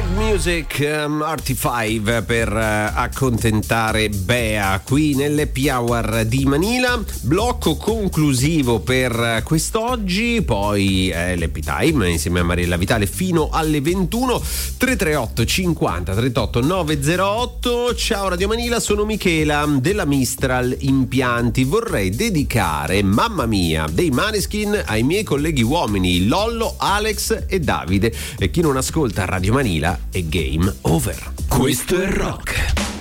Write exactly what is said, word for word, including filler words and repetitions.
Music um, R T cinque per uh, accontentare Bea qui nell'Happy Hour di Manila. Blocco conclusivo per uh, quest'oggi, poi eh, l'Happy Time insieme a Mariella Vitale fino alle ventuno. Tre tre otto cinquanta trentotto novecentotto. Ciao Radio Manila, sono Michela della Mistral Impianti. Vorrei dedicare Mamma Mia dei Maneskin ai miei colleghi uomini Lollo, Alex e Davide, e chi non ascolta Radio Manila è game over. Questo è rock.